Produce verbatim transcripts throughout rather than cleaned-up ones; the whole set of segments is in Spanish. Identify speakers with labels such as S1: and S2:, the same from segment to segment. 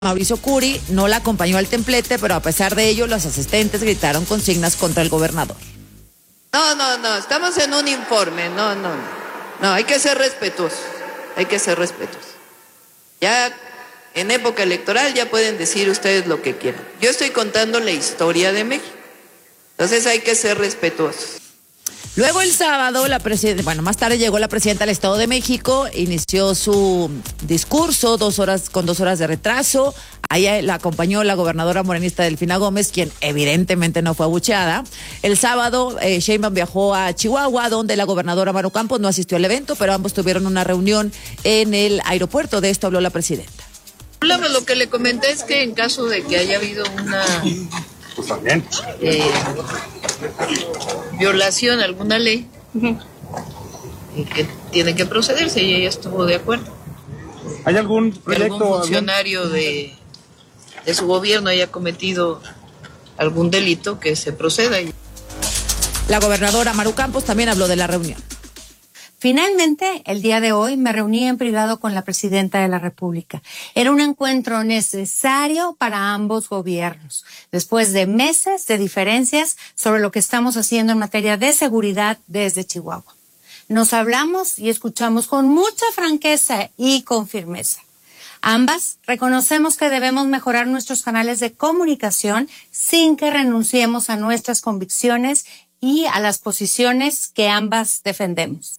S1: Mauricio Curi no la acompañó al templete, pero a pesar de ello, los asistentes gritaron consignas contra el gobernador.
S2: No, no, no, estamos en un informe, no, no, no, no, hay que ser respetuosos, hay que ser respetuosos. Ya en época electoral ya pueden decir ustedes lo que quieran. Yo estoy contando la historia de México, entonces hay que ser respetuosos.
S1: Luego el sábado, la presidenta, bueno, más tarde llegó la presidenta del Estado de México, inició su discurso dos horas con dos horas de retraso. Ahí la acompañó la gobernadora morenista Delfina Gómez, quien evidentemente no fue abucheada. El sábado, eh, Sheinbaum viajó a Chihuahua, donde la gobernadora Maru Campos no asistió al evento, pero ambos tuvieron una reunión en el aeropuerto. De esto habló la presidenta.
S2: Lo que le comenté es que en caso de que haya habido una
S3: Pues también.
S2: eh, violación a alguna ley, uh-huh. y que tiene que procederse, y ella estuvo de acuerdo.
S3: ¿Hay algún proyecto?
S2: Que algún funcionario algún... de, de su gobierno haya cometido algún delito, que se proceda.
S1: La gobernadora Maru Campos también habló de la reunión.
S4: Finalmente, el día de hoy me reuní en privado con la presidenta de la República. Era un encuentro necesario para ambos gobiernos, después de meses de diferencias sobre lo que estamos haciendo en materia de seguridad desde Chihuahua. Nos hablamos y escuchamos con mucha franqueza y con firmeza. Ambas reconocemos que debemos mejorar nuestros canales de comunicación sin que renunciemos a nuestras convicciones y a las posiciones que ambas defendemos.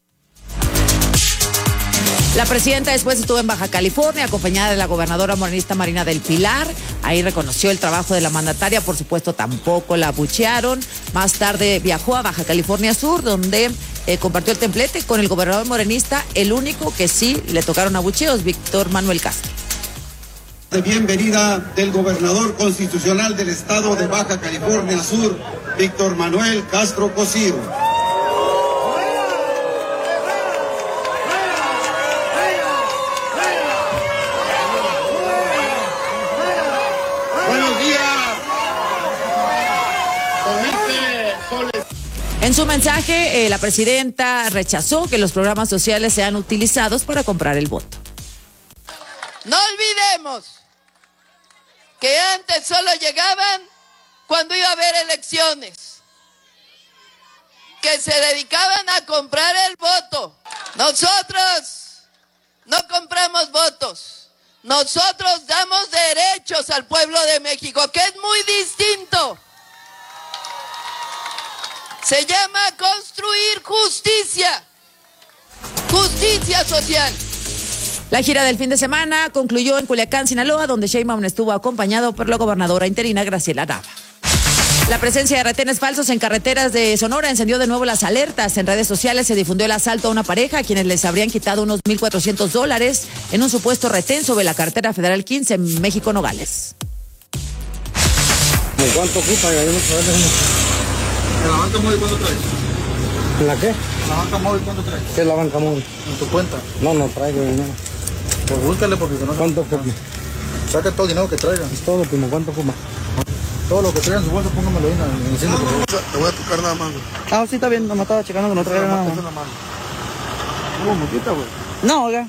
S1: La presidenta después estuvo en Baja California acompañada de la gobernadora morenista Marina del Pilar. Ahí reconoció el trabajo de la mandataria, por supuesto tampoco la abuchearon. Más tarde viajó a Baja California Sur, donde eh, compartió el templete con el gobernador morenista, el único que sí le tocaron abucheos, Víctor Manuel Castro.
S5: De bienvenida del gobernador constitucional del estado de Baja California Sur, Víctor Manuel Castro Cosío.
S1: En su mensaje, eh, la presidenta rechazó que los programas sociales sean utilizados para comprar el voto.
S2: No olvidemos que antes solo llegaban cuando iba a haber elecciones, que se dedicaban a comprar el voto. Nosotros no compramos votos, nosotros damos derechos al pueblo de México, que es muy distinto. Se llama construir justicia, justicia social.
S1: La gira del fin de semana concluyó en Culiacán, Sinaloa, donde Sheinbaum estuvo acompañado por la gobernadora interina Graciela Nava. La presencia de retenes falsos en carreteras de Sonora encendió de nuevo las alertas. En redes sociales se difundió el asalto a una pareja a quienes les habrían quitado unos mil cuatrocientos dólares en un supuesto retén sobre la carretera Federal quince en México, Nogales.
S6: ¿Cuánto ocupa?
S3: ¿La banca móvil cuánto traes?
S6: ¿La qué?
S3: ¿La banca móvil cuánto traes?
S6: ¿Qué es la banca móvil?
S3: ¿En tu cuenta?
S6: No, no traigo dinero.
S3: Pues búscale porque no.
S6: ¿Cuánto ocupa?
S3: Saca todo el dinero que traigan.
S6: Es todo, primo. ¿Cuánto ocupa?
S3: Todo lo que traigan en su bolsa, póngamelo ahí en el centro, por favor. Te voy a tocar nada más, güey.
S6: Ah, sí, está bien. No me estaba checando que no traiga nada.
S3: Esa es la mano. ¿Cómo moquita, güey?
S6: No, oiga.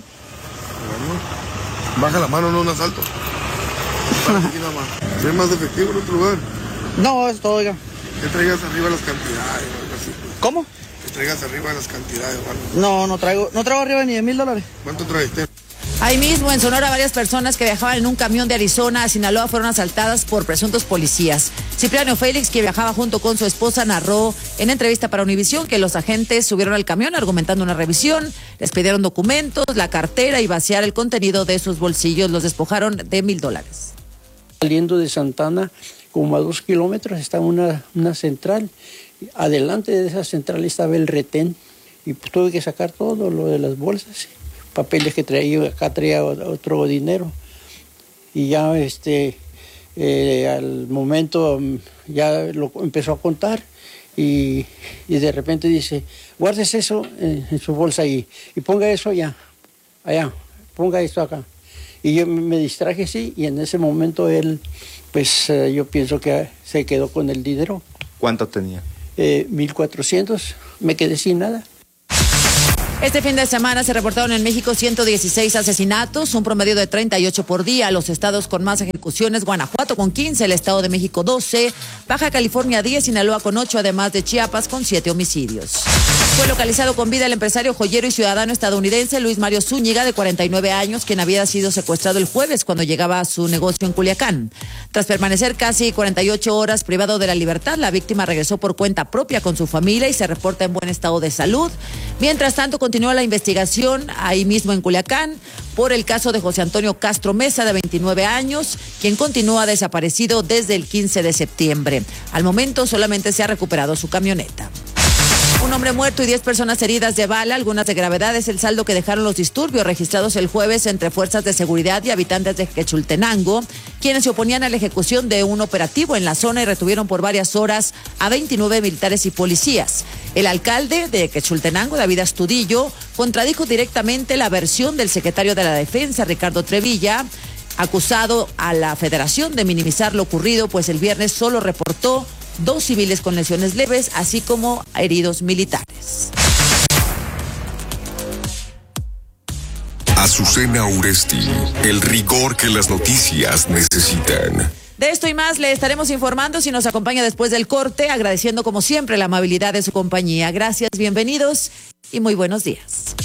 S3: Baja la mano, no un asalto. Aquí nada más. Si hay más efectivo en otro lugar.
S6: No, es todo, oiga.
S3: Que traigas arriba las cantidades o algo así.
S6: ¿Cómo?
S3: Que traigas arriba las cantidades o algo.
S6: No, no traigo, no traigo arriba ni de mil dólares.
S3: ¿Cuánto traiste?
S1: Ahí mismo, en Sonora, varias personas que viajaban en un camión de Arizona a Sinaloa fueron asaltadas por presuntos policías. Cipriano Félix, que viajaba junto con su esposa, narró en entrevista para Univisión que los agentes subieron al camión argumentando una revisión, les pidieron documentos, la cartera y vaciar el contenido de sus bolsillos. Los despojaron de mil dólares.
S7: Saliendo de Santana, como a dos kilómetros, estaba una, una central. Adelante de esa central estaba el retén y pues tuve que sacar todo lo de las bolsas, papeles que traía, acá traía otro dinero. Y ya este, eh, al momento ya lo empezó a contar y, y de repente dice, guardes eso en, en su bolsa y, y ponga eso allá, allá, ponga esto acá. Y yo me distraje, sí, y en ese momento él, pues eh, yo pienso que se quedó con el dinero.
S8: ¿Cuánto tenía?
S7: Eh, mil cuatrocientos, me quedé sin nada.
S1: Este fin de semana se reportaron en México ciento dieciséis asesinatos, un promedio de treinta y ocho por día. Los estados con más ejecuciones: Guanajuato con quince, el Estado de México doce, Baja California diez, Sinaloa con ocho, además de Chiapas con siete homicidios. Fue localizado con vida el empresario, joyero y ciudadano estadounidense Luis Mario Zúñiga, de cuarenta y nueve años, quien había sido secuestrado el jueves cuando llegaba a su negocio en Culiacán. Tras permanecer casi cuarenta y ocho horas privado de la libertad, la víctima regresó por cuenta propia con su familia y se reporta en buen estado de salud. Mientras tanto, continúa la investigación ahí mismo en Culiacán por el caso de José Antonio Castro Mesa, de veintinueve años, quien continúa desaparecido desde el quince de septiembre. Al momento solamente se ha recuperado su camioneta. Un hombre muerto y diez personas heridas de bala, algunas de gravedad, es el saldo que dejaron los disturbios registrados el jueves entre fuerzas de seguridad y habitantes de Quechultenango, quienes se oponían a la ejecución de un operativo en la zona y retuvieron por varias horas a veintinueve militares y policías. El alcalde de Quechultenango, David Astudillo, contradijo directamente la versión del secretario de la Defensa, Ricardo Trevilla, acusado a la Federación de minimizar lo ocurrido, pues el viernes solo reportó dos civiles con lesiones leves, así como heridos militares.
S8: Azucena Uresti, el rigor que las noticias necesitan.
S1: De esto y más le estaremos informando si nos acompaña después del corte, agradeciendo como siempre la amabilidad de su compañía. Gracias, bienvenidos y muy buenos días.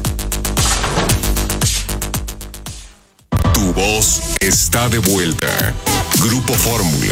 S8: Tu voz está de vuelta. Grupo Fórmula.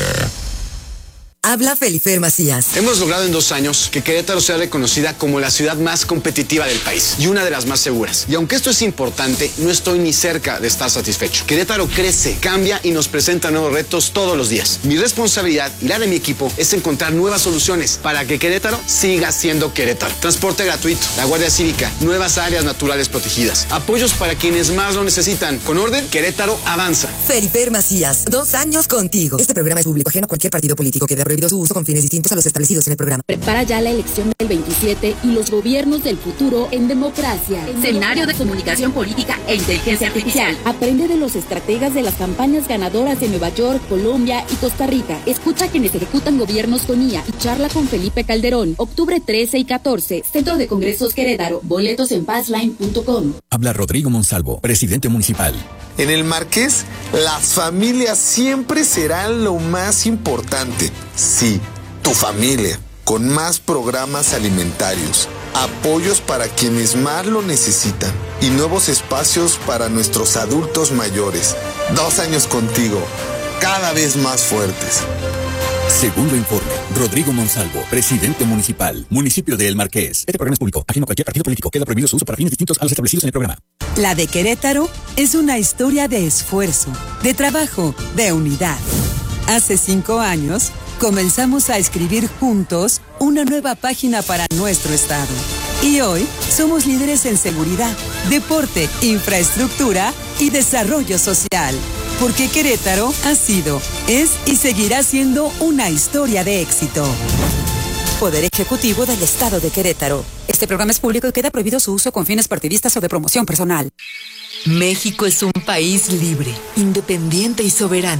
S9: Habla Felifer Macías.
S10: Hemos logrado en dos años que Querétaro sea reconocida como la ciudad más competitiva del país y una de las más seguras. Y aunque esto es importante, no estoy ni cerca de estar satisfecho. Querétaro crece, cambia y nos presenta nuevos retos todos los días. Mi responsabilidad y la de mi equipo es encontrar nuevas soluciones para que Querétaro siga siendo Querétaro. Transporte gratuito, la Guardia Cívica, nuevas áreas naturales protegidas, apoyos para quienes más lo necesitan. Con orden, Querétaro avanza.
S9: Felifer Macías, dos años contigo. Este programa es público, ajeno a cualquier partido político que dé su uso con fines distintos a los establecidos en el programa.
S11: Prepara ya la elección del veintisiete y los gobiernos del futuro en democracia.
S12: Seminario de comunicación política e inteligencia artificial.
S11: Aprende de los estrategas de las campañas ganadoras de Nueva York, Colombia y Costa Rica. Escucha a quienes ejecutan gobiernos con I A y charla con Felipe Calderón. Octubre trece y catorce. Centro de Congresos Querétaro. Boletos en passline punto com.
S13: Habla Rodrigo Monsalvo, presidente municipal.
S14: En el Marqués, las familias siempre serán lo más importante. Sí, tu familia, con más programas alimentarios, apoyos para quienes más lo necesitan y nuevos espacios para nuestros adultos mayores. Dos años contigo, cada vez más fuertes.
S13: Segundo informe, Rodrigo Monsalvo, presidente municipal, municipio de El Marqués. Este programa es público, ajeno a cualquier partido político. Queda prohibido su uso para fines distintos a los establecidos en el programa.
S15: La de Querétaro es una historia de esfuerzo, de trabajo, de unidad. Hace cinco años, comenzamos a escribir juntos una nueva página para nuestro estado. Y hoy somos líderes en seguridad, deporte, infraestructura y desarrollo social. Porque Querétaro ha sido, es y seguirá siendo una historia de éxito.
S9: Poder Ejecutivo del Estado de Querétaro.
S15: Este programa es público y queda prohibido su uso con fines partidistas o de promoción personal.
S16: México es un país libre, independiente y soberano.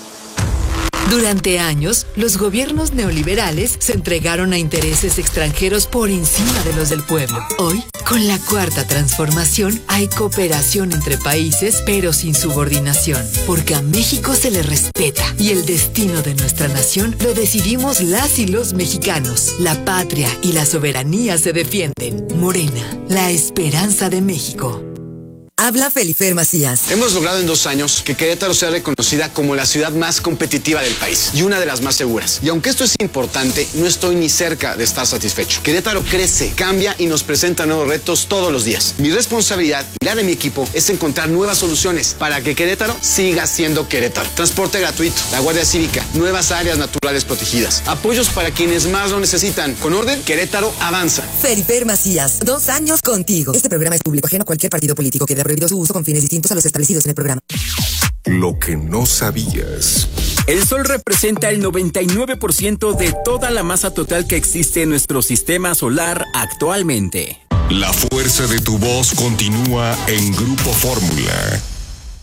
S16: Durante años, los gobiernos neoliberales se entregaron a intereses extranjeros por encima de los del pueblo. Hoy, con la cuarta transformación, hay cooperación entre países, pero sin subordinación, porque a México se le respeta y el destino de nuestra nación lo decidimos las y los mexicanos. La patria y la soberanía se defienden. Morena, la esperanza de México.
S9: Habla Felifer Macías.
S10: Hemos logrado en dos años que Querétaro sea reconocida como la ciudad más competitiva del país y una de las más seguras. Y aunque esto es importante, no estoy ni cerca de estar satisfecho. Querétaro crece, cambia y nos presenta nuevos retos todos los días. Mi responsabilidad y la de mi equipo es encontrar nuevas soluciones para que Querétaro siga siendo Querétaro. Transporte gratuito, la Guardia Cívica, nuevas áreas naturales protegidas, apoyos para quienes más lo necesitan. Con orden, Querétaro avanza.
S9: Felifer Macías, dos años contigo. Este programa es público, ajeno a cualquier partido político que dé prohibido su uso con fines distintos a los establecidos en el programa.
S8: Lo que no sabías.
S17: El Sol representa el noventa y nueve por ciento de toda la masa total que existe en nuestro sistema solar actualmente.
S8: La fuerza de tu voz continúa en Grupo Fórmula.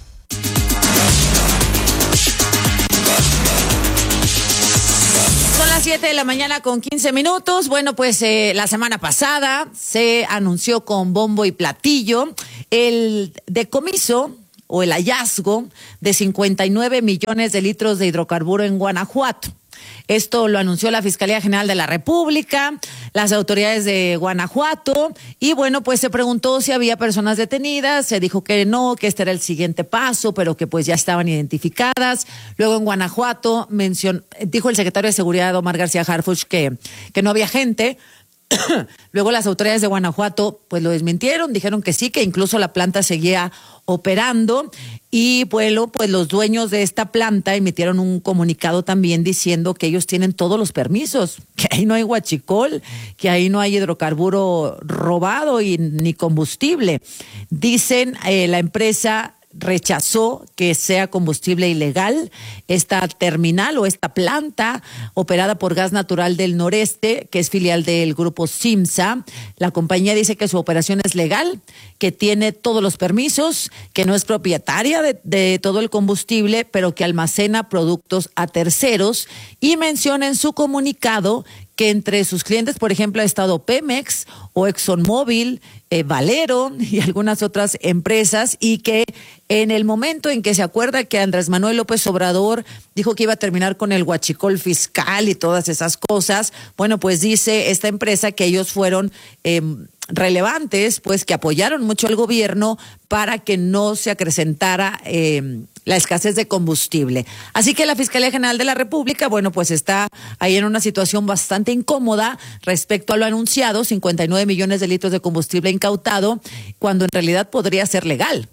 S1: Son las las siete de la mañana con quince minutos. Bueno, pues eh, la semana pasada se anunció con bombo y platillo el decomiso o el hallazgo de cincuenta y nueve millones de litros de hidrocarburo en Guanajuato. Esto lo anunció la Fiscalía General de la República, las autoridades de Guanajuato, y bueno, pues se preguntó si había personas detenidas, se dijo que no, que este era el siguiente paso, pero que pues ya estaban identificadas. Luego en Guanajuato mencionó, dijo el secretario de Seguridad, Omar García Harfuch, que, que no había gente. Luego las autoridades de Guanajuato pues lo desmintieron, dijeron que sí, que incluso la planta seguía operando, y bueno, pues los dueños de esta planta emitieron un comunicado también diciendo que ellos tienen todos los permisos, que ahí no hay huachicol, que ahí no hay hidrocarburo robado y ni combustible. Dicen eh, la empresa rechazó que sea combustible ilegal esta terminal o esta planta operada por Gas Natural del Noreste, que es filial del grupo Simsa. La compañía dice que su operación es legal, que tiene todos los permisos, que no es propietaria de, de todo el combustible, pero que almacena productos a terceros, y menciona en su comunicado que entre sus clientes, por ejemplo, ha estado Pemex o ExxonMobil, eh, Valero y algunas otras empresas, y que en el momento en que se acuerda que Andrés Manuel López Obrador dijo que iba a terminar con el huachicol fiscal y todas esas cosas, bueno, pues dice esta empresa que ellos fueron eh, relevantes, pues que apoyaron mucho al gobierno para que no se acrecentara eh, la escasez de combustible. Así que la Fiscalía General de la República, bueno, pues está ahí en una situación bastante incómoda respecto a lo anunciado, cincuenta y nueve millones de litros de combustible incautado, cuando en realidad podría ser legal.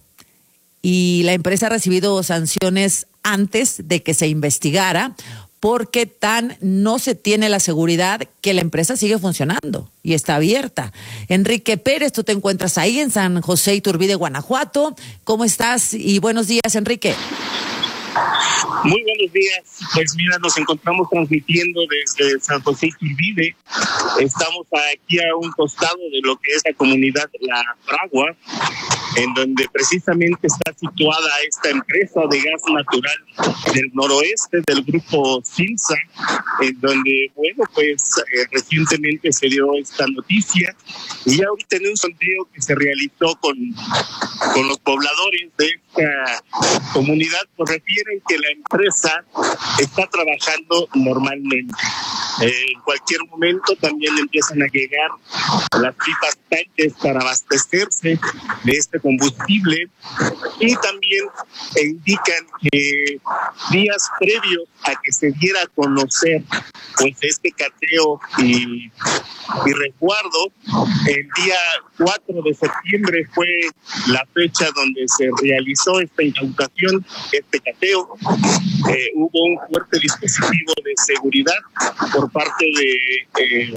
S1: Y la empresa ha recibido sanciones antes de que se investigara, porque tan no se tiene la seguridad que la empresa sigue funcionando y está abierta. Enrique Pérez, tú te encuentras ahí en San José Iturbide, Guanajuato. ¿Cómo estás? Y buenos días, Enrique.
S18: Muy buenos días. Pues mira, nos encontramos transmitiendo desde San José Iturbide. Estamos aquí a un costado de lo que es la comunidad La Fragua, en donde precisamente está situada esta empresa de gas natural del noroeste del grupo Simsa, en donde, bueno, pues eh, recientemente se dio esta noticia, y ahorita en un sondeo que se realizó con, con los pobladores de esta comunidad, pues refieren que la empresa está trabajando normalmente. Eh, en cualquier momento también empiezan a llegar las pipas tanques para abastecerse de este combustible, y también indican que días previos a que se diera a conocer pues este cateo y, y resguardo, el día cuatro de septiembre fue la fecha donde se realizó esta incautación, este cateo. Eh, hubo un fuerte dispositivo de seguridad por parte de eh,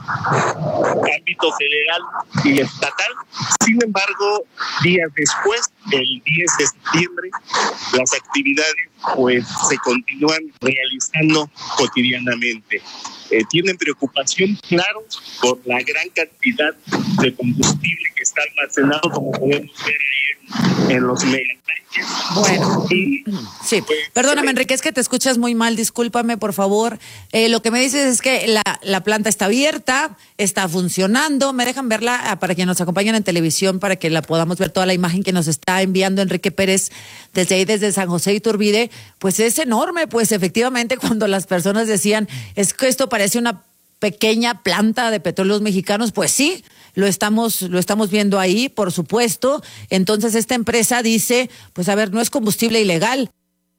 S18: ámbito federal y estatal. Sin embargo, días después, el diez de septiembre, las actividades pues se continúan realizando cotidianamente. Eh, tienen preocupación, claro, por la gran cantidad de combustible que está almacenado, como podemos ver ahí en, en los megatanques.
S1: Bueno, y, sí, pues, perdóname, Enrique, es que te escuchas muy mal, discúlpame, por favor. Eh, lo que me dices es que la, la planta está abierta, está funcionando. ¿Me dejan verla para que nos acompañen en televisión, para que la podamos ver toda la imagen que nos está enviando Enrique Pérez desde ahí, desde San José Iturbide? Pues es enorme, pues efectivamente cuando las personas decían, es que esto parece una pequeña planta de petróleos mexicanos, pues sí, lo estamos, lo estamos viendo ahí, por supuesto. Entonces esta empresa dice, pues a ver, no es combustible ilegal.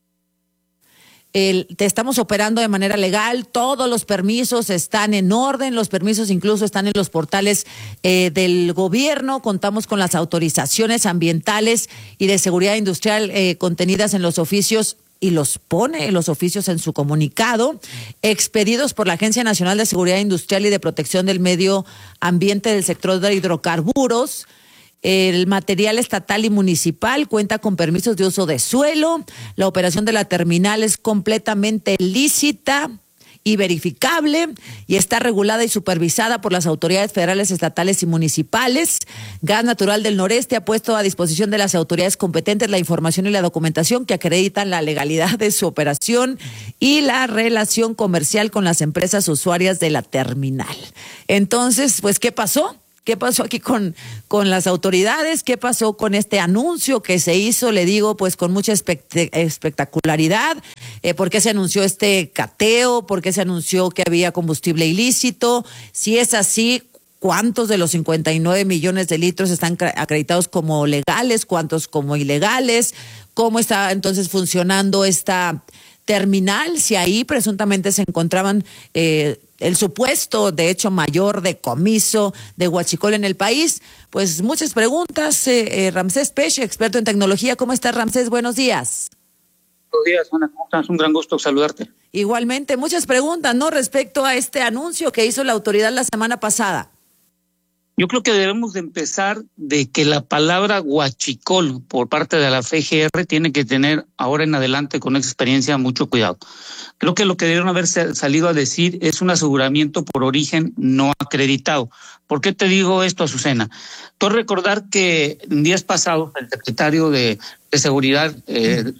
S1: El, te estamos operando de manera legal, todos los permisos están en orden, los permisos incluso están en los portales eh, del gobierno, contamos con las autorizaciones ambientales y de seguridad industrial eh, contenidas en los oficios, y los pone los oficios en su comunicado, expedidos por la Agencia Nacional de Seguridad Industrial y de Protección del Medio Ambiente del sector de hidrocarburos. El material estatal y municipal cuenta con permisos de uso de suelo. La operación de la terminal es completamente lícita y verificable, y está regulada y supervisada por las autoridades federales, estatales y municipales. Gas Natural del Noreste ha puesto a disposición de las autoridades competentes la información y la documentación que acreditan la legalidad de su operación y la relación comercial con las empresas usuarias de la terminal. Entonces, pues, ¿qué pasó? ¿Qué pasó aquí con, con las autoridades? ¿Qué pasó con este anuncio que se hizo, le digo, pues con mucha espect- espectacularidad? Eh, ¿Por qué se anunció este cateo? ¿Por qué se anunció que había combustible ilícito? Si es así, ¿cuántos de los cincuenta y nueve millones de litros están acreditados como legales? ¿Cuántos como ilegales? ¿Cómo está entonces funcionando esta terminal? Si ahí presuntamente se encontraban eh, el supuesto, de hecho, mayor decomiso de huachicol en el país. Pues muchas preguntas. Eh, eh, Ramsés Peche, experto en tecnología. ¿Cómo estás, Ramsés? Buenos días.
S19: Buenos días, Ana. ¿Cómo estás? Un gran gusto saludarte.
S1: Igualmente, muchas preguntas, ¿no? Respecto a este anuncio que hizo la autoridad la semana pasada.
S19: Yo creo que debemos de empezar de que la palabra huachicol por parte de la F G R tiene que tener ahora en adelante con esa experiencia mucho cuidado. Creo que lo que debieron haber salido a decir es un aseguramiento por origen no acreditado. ¿Por qué te digo esto, Azucena? Tú recordar que en días pasados el secretario de, de Seguridad, eh,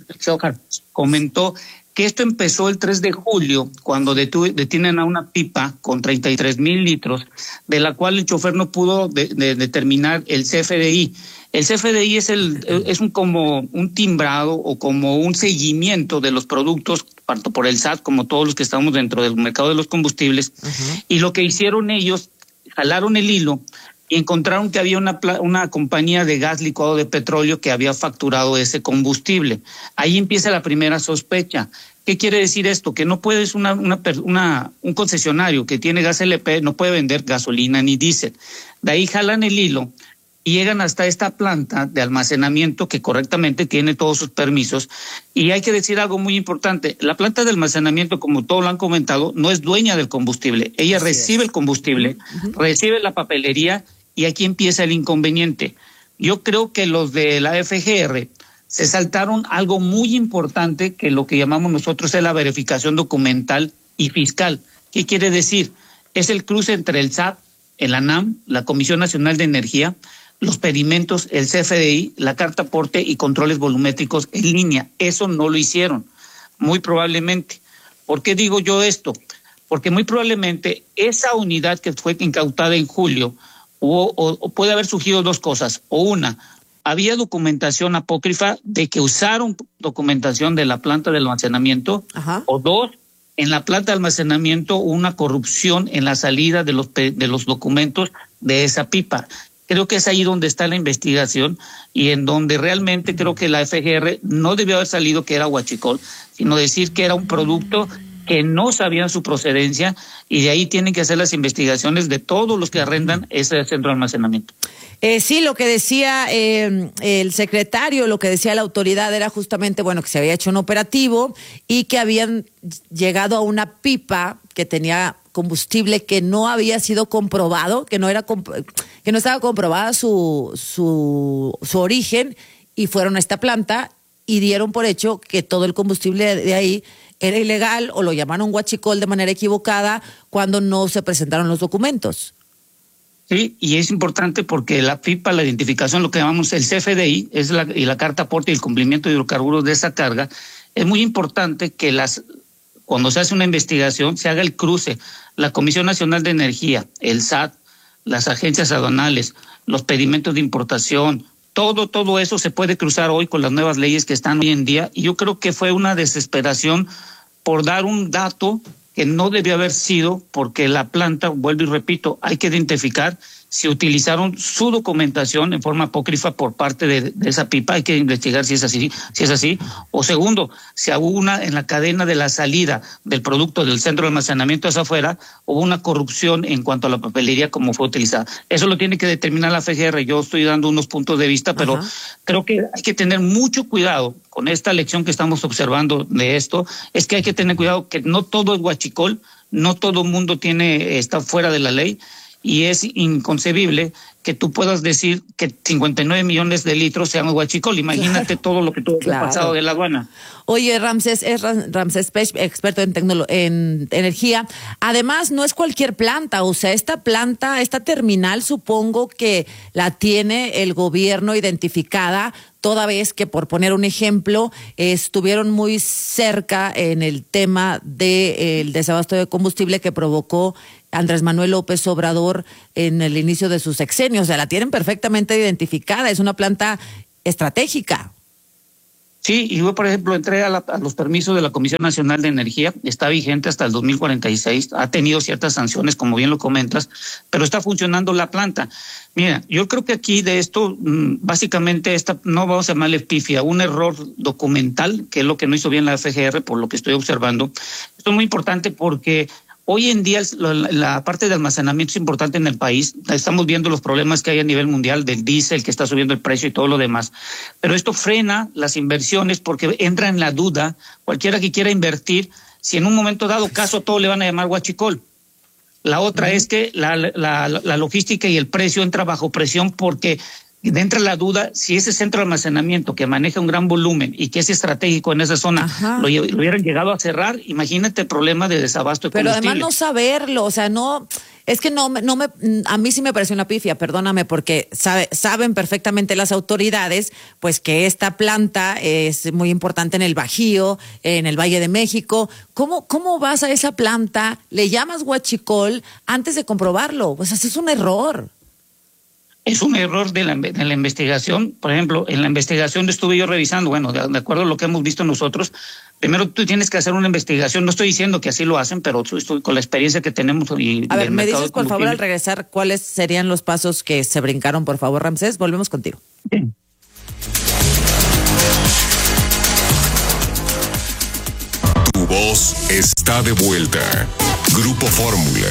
S19: comentó que esto empezó el tres de julio, cuando detu- detienen a una pipa con treinta y tres mil litros, de la cual el chofer no pudo de- de determinar el C F D I. El C F D I es, el, es un, como un timbrado o como un seguimiento de los productos, tanto por el S A T como todos los que estamos dentro del mercado de los combustibles. Uh-huh. Y lo que hicieron ellos, jalaron el hilo y encontraron que había una, una compañía de gas licuado de petróleo que había facturado ese combustible. Ahí empieza la primera sospecha. ¿Qué quiere decir esto? Que no puedes una, una, una un concesionario que tiene gas L P no puede vender gasolina ni diésel. De ahí jalan el hilo y llegan hasta esta planta de almacenamiento que correctamente tiene todos sus permisos. Y hay que decir algo muy importante. La planta de almacenamiento, como todos lo han comentado, no es dueña del combustible. Ella Así recibe es. el combustible, uh-huh. recibe la papelería. Y aquí empieza el inconveniente. Yo creo que los de la F G R se saltaron algo muy importante, que lo que llamamos nosotros es la verificación documental y fiscal. ¿Qué quiere decir? Es el cruce entre el S A T, el ANAM, la Comisión Nacional de Energía, los pedimentos, el C F D I, la carta aporte y controles volumétricos en línea. Eso no lo hicieron, muy probablemente. ¿Por qué digo yo esto? Porque muy probablemente esa unidad que fue incautada en julio, O, o, o puede haber surgido dos cosas. O una, había documentación apócrifa de que usaron documentación de la planta de almacenamiento. Ajá. O dos, en la planta de almacenamiento hubo una corrupción en la salida de los, de los documentos de esa pipa. Creo que es ahí donde está la investigación y en donde realmente creo que la F G R no debió haber salido que era huachicol, sino decir que era un producto que no sabían su procedencia, y de ahí tienen que hacer las investigaciones de todos los que arrendan ese centro de almacenamiento.
S1: Eh, sí, lo que decía eh, el secretario, lo que decía la autoridad era justamente, bueno, que se había hecho un operativo y que habían llegado a una pipa que tenía combustible que no había sido comprobado, que no era comp- que no estaba comprobada su, su, su origen, y fueron a esta planta y dieron por hecho que todo el combustible de ahí era ilegal, o lo llamaron huachicol de manera equivocada cuando no se presentaron los documentos.
S19: Sí, y es importante porque la pipa, la identificación, lo que llamamos el C F D I, es la, y la carta aporte y el cumplimiento de hidrocarburos de esa carga, es muy importante que las cuando se hace una investigación se haga el cruce. La Comisión Nacional de Energía, el S A T, las agencias aduanales, los pedimentos de importación, todo, todo eso se puede cruzar hoy con las nuevas leyes que están hoy en día, y yo creo que fue una desesperación por dar un dato que no debió haber sido, porque la planta, vuelvo y repito, hay que identificar si utilizaron su documentación en forma apócrifa por parte de, de esa pipa, hay que investigar si es así, si es así. O segundo, si hubo una en la cadena de la salida del producto del centro de almacenamiento hacia afuera, hubo una corrupción en cuanto a la papelería como fue utilizada. Eso lo tiene que determinar la F G R. Yo estoy dando unos puntos de vista, pero Ajá. creo que hay que tener mucho cuidado con esta lección que estamos observando de esto. Es que hay que tener cuidado que no todo es huachicol, no todo el mundo tiene está fuera de la ley. Y es inconcebible que tú puedas decir que cincuenta y nueve millones de litros sean huachicol. Imagínate claro. todo lo que tuvo que claro. pasado de la aduana.
S1: Oye, Ramsés, es Ramsés Pech, experto en, tecnolo- en energía. Además, no es cualquier planta, o sea, esta planta, esta terminal, supongo que la tiene el gobierno identificada, toda vez que, por poner un ejemplo, eh, estuvieron muy cerca en el tema del de, eh, desabasto de combustible que provocó Andrés Manuel López Obrador en el inicio de su sexenio. O sea, la tienen perfectamente identificada, es una planta estratégica.
S19: Sí, y yo, por ejemplo, entré a, la, a los permisos de la Comisión Nacional de Energía, está vigente hasta el dos mil cuarenta y seis, ha tenido ciertas sanciones, como bien lo comentas, pero está funcionando la planta. Mira, yo creo que aquí de esto, básicamente, esta, no vamos a llamarle pifia, un error documental, que es lo que no hizo bien la F G R, por lo que estoy observando. Esto es muy importante porque hoy en día la, la parte de almacenamiento es importante en el país. Estamos viendo los problemas que hay a nivel mundial del diésel, que está subiendo el precio y todo lo demás. Pero esto frena las inversiones porque entra en la duda cualquiera que quiera invertir, si en un momento dado caso todo le van a llamar huachicol. La otra uh-huh. es que la, la, la logística y el precio entra bajo presión porque entra la duda si ese centro de almacenamiento que maneja un gran volumen y que es estratégico en esa zona lo, lo hubieran llegado a cerrar, imagínate el problema de desabasto de
S1: Pero
S19: combustible.
S1: además no saberlo, o sea, no, es que no, no me, a mí sí me pareció una pifia, perdóname, porque sabe, saben perfectamente las autoridades, pues que esta planta es muy importante en el Bajío, en el Valle de México. ¿Cómo, cómo vas a esa planta, le llamas huachicol antes de comprobarlo? Pues eso es un error.
S19: Es un error de la, de la investigación. Por ejemplo, en la investigación estuve yo revisando, bueno, de, de acuerdo a lo que hemos visto nosotros, primero tú tienes que hacer una investigación. No estoy diciendo que así lo hacen, pero estoy con la experiencia que tenemos. Y
S1: a ver, me dices, por favor, al regresar, ¿cuáles serían los pasos que se brincaron, por favor, Ramsés? Volvemos contigo.
S19: Sí.
S8: Tu voz está de vuelta. Grupo Fórmula.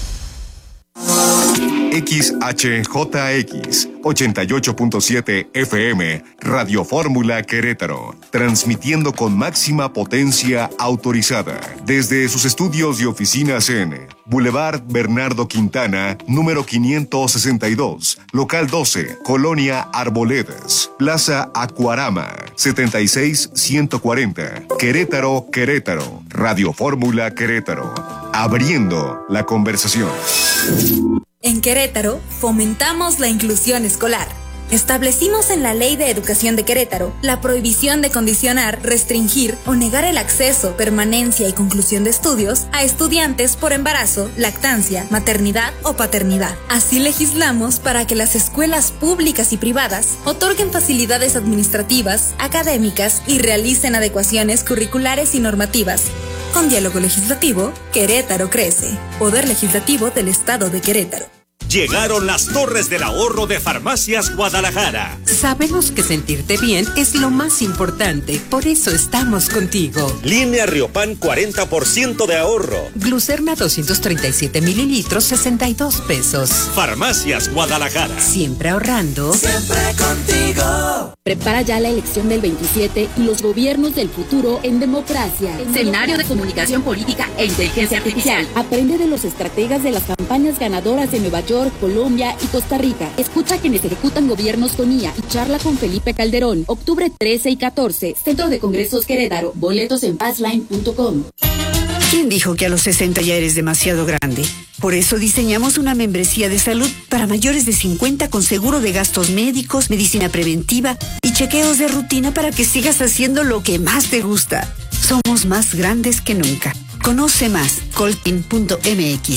S8: X H J X ochenta y ocho punto siete F M Radio Fórmula Querétaro, transmitiendo con máxima potencia autorizada desde sus estudios y oficinas en Boulevard Bernardo Quintana, número quinientos sesenta y dos, local doce, Colonia Arboledas, Plaza Acuarama, setenta y seis ciento cuarenta, Querétaro, Querétaro. Radio Fórmula Querétaro, abriendo la conversación.
S20: En Querétaro, fomentamos la inclusión escolar. Establecimos en la Ley de Educación de Querétaro la prohibición de condicionar, restringir o negar el acceso, permanencia y conclusión de estudios a estudiantes por embarazo, lactancia, maternidad o paternidad. Así legislamos para que las escuelas públicas y privadas otorguen facilidades administrativas, académicas y realicen adecuaciones curriculares y normativas. Con diálogo legislativo, Querétaro crece. Poder Legislativo del Estado de Querétaro.
S21: Llegaron las Torres del Ahorro de Farmacias Guadalajara.
S22: Sabemos que sentirte bien es lo más importante, por eso estamos contigo.
S21: Línea Riopan, cuarenta por ciento de ahorro.
S22: Glucerna doscientos treinta y siete mililitros, sesenta y dos pesos.
S21: Farmacias Guadalajara.
S22: Siempre ahorrando.
S21: Siempre contigo.
S11: Prepara ya la elección del veintisiete y los gobiernos del futuro en democracia. Seminario de Comunicación Política e Inteligencia Artificial. Aprende de los estrategas de las campañas ganadoras de Nueva York, Colombia y Costa Rica. Escucha a quienes ejecutan gobiernos con I A y charla con Felipe Calderón. Octubre trece y catorce, Centro de Congresos Querétaro. Boletos en passline punto com.
S23: ¿Quién dijo que a los sesenta ya eres demasiado grande? Por eso diseñamos una membresía de salud para mayores de cincuenta con seguro de gastos médicos, medicina preventiva y chequeos de rutina para que sigas haciendo lo que más te gusta. Somos más grandes que nunca. Conoce más, colkin punto m x.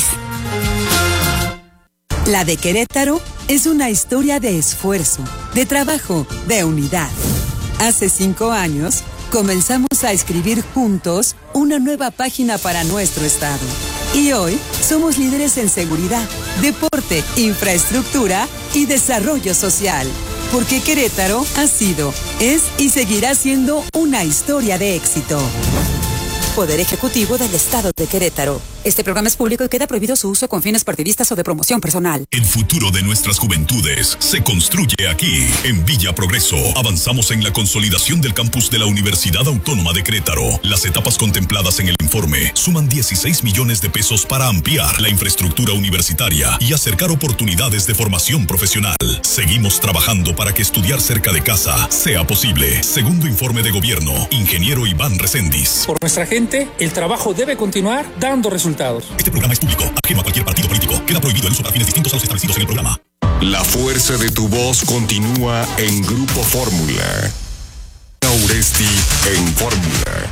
S15: La de Querétaro es una historia de esfuerzo, de trabajo, de unidad. Hace cinco años, comenzamos a escribir juntos una nueva página para nuestro estado. Y hoy somos líderes en seguridad, deporte, infraestructura y desarrollo social. Porque Querétaro ha sido, es y seguirá siendo una historia de éxito. Poder Ejecutivo del Estado de Querétaro. Este programa es público y queda prohibido su uso con fines partidistas o de promoción personal.
S8: El futuro de nuestras juventudes se construye aquí, en Villa Progreso. Avanzamos en la consolidación del campus de la Universidad Autónoma de Querétaro. Las etapas contempladas en el informe
S2: informe, suman dieciséis millones de pesos para ampliar la infraestructura universitaria y acercar oportunidades de formación profesional. Seguimos trabajando para que estudiar cerca de casa sea posible. Segundo informe de gobierno, ingeniero Iván Recendis.
S4: Por nuestra gente, el trabajo debe continuar dando resultados.
S2: Este programa es público, ajeno a cualquier partido político. Queda prohibido el uso para fines distintos a los establecidos en el programa.
S8: La fuerza de tu voz continúa en Grupo Fórmula. Uresti en Fórmula.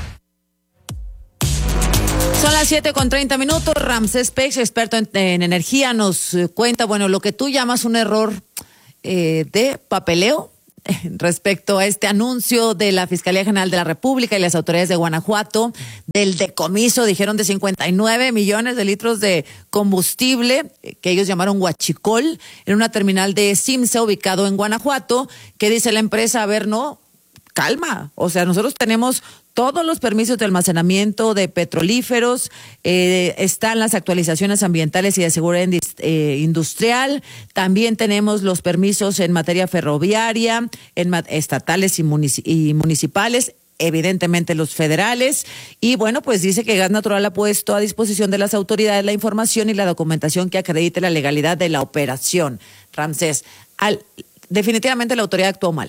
S1: Son las siete con treinta minutos. Ramsés Peix, experto en, en energía, nos cuenta, bueno, lo que tú llamas un error eh, de papeleo respecto a este anuncio de la Fiscalía General de la República y las autoridades de Guanajuato del decomiso, dijeron, de cincuenta y nueve millones de litros de combustible que ellos llamaron huachicol en una terminal de Simsa ubicado en Guanajuato. ¿Qué dice la empresa? A ver, no, calma, o sea, nosotros tenemos todos los permisos de almacenamiento de petrolíferos, eh, están las actualizaciones ambientales y de seguridad eh, industrial, también tenemos los permisos en materia ferroviaria, en ma- estatales y, munici- y municipales, evidentemente los federales, y bueno, pues dice que Gas Natural ha puesto a disposición de las autoridades la información y la documentación que acredite la legalidad de la operación. Ramsés, al, definitivamente la autoridad actuó mal.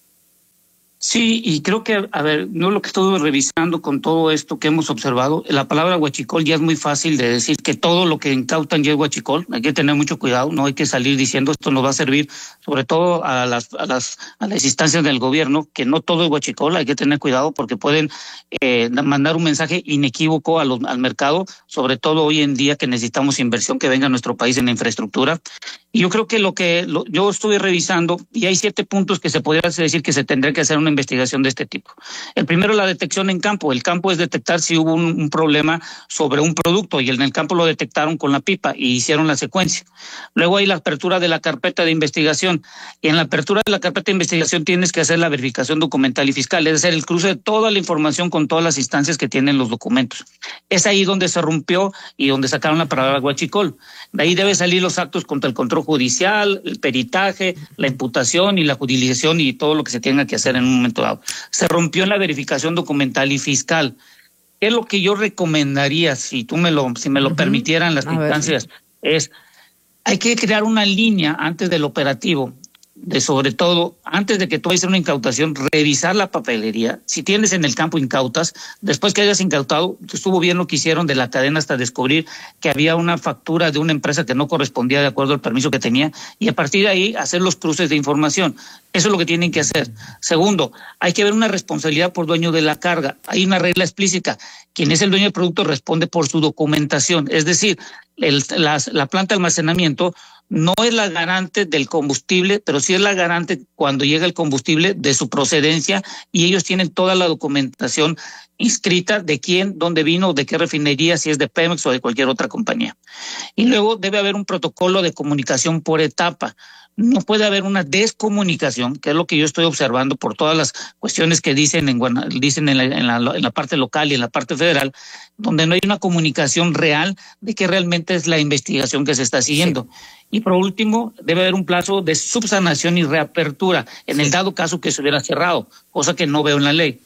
S19: Sí, y creo que, a ver, no lo que estuve revisando con todo esto que hemos observado, la palabra huachicol ya es muy fácil de decir que todo lo que incautan ya es huachicol. Hay que tener mucho cuidado, no hay que salir diciendo esto nos va a servir, sobre todo a las a las a las instancias del gobierno, que no todo es huachicol, hay que tener cuidado porque pueden eh, mandar un mensaje inequívoco a los, al mercado, sobre todo hoy en día que necesitamos inversión que venga a nuestro país en la infraestructura. Y yo creo que lo que lo, yo estuve revisando, y hay siete puntos que se podría decir que se tendría que hacer una investigación de este tipo. El primero, la detección en campo. El campo es detectar si hubo un, un problema sobre un producto, y en el campo lo detectaron con la pipa y hicieron la secuencia. Luego hay la apertura de la carpeta de investigación, y en la apertura de la carpeta de investigación tienes que hacer la verificación documental y fiscal, es decir, el cruce de toda la información con todas las instancias que tienen los documentos. Es ahí donde se rompió y donde sacaron la palabra huachicol. De ahí deben salir los actos contra el control judicial, el peritaje, la imputación y la judicialización y todo lo que se tenga que hacer en un momento dado. Se rompió en la verificación documental y fiscal. ¿Qué es lo que yo recomendaría, si tú me lo, si me lo uh-huh. permitieran las A instancias? Ver. Es, hay que crear una línea antes del operativo, de sobre todo, antes de que tú vayas a una incautación, revisar la papelería. Si tienes en el campo incautas, después que hayas incautado, estuvo bien lo que hicieron de la cadena hasta descubrir que había una factura de una empresa que no correspondía de acuerdo al permiso que tenía, y a partir de ahí hacer los cruces de información. Eso es lo que tienen que hacer. Segundo, hay que ver una responsabilidad por dueño de la carga. Hay una regla explícita. Quien es el dueño del producto responde por su documentación. Es decir, el, la, la planta de almacenamiento no es la garante del combustible, pero sí es la garante cuando llega el combustible de su procedencia, y ellos tienen toda la documentación inscrita de quién, dónde vino, de qué refinería, si es de Pemex o de cualquier otra compañía. Y luego debe haber un protocolo de comunicación por etapa. No puede haber una descomunicación, que es lo que yo estoy observando por todas las cuestiones que dicen en dicen en la, en la, en la parte local y en la parte federal, donde no hay una comunicación real de qué realmente es la investigación que se está siguiendo. Sí. Y por último, debe haber un plazo de subsanación y reapertura en el dado caso que se hubiera cerrado, cosa que no veo en la ley.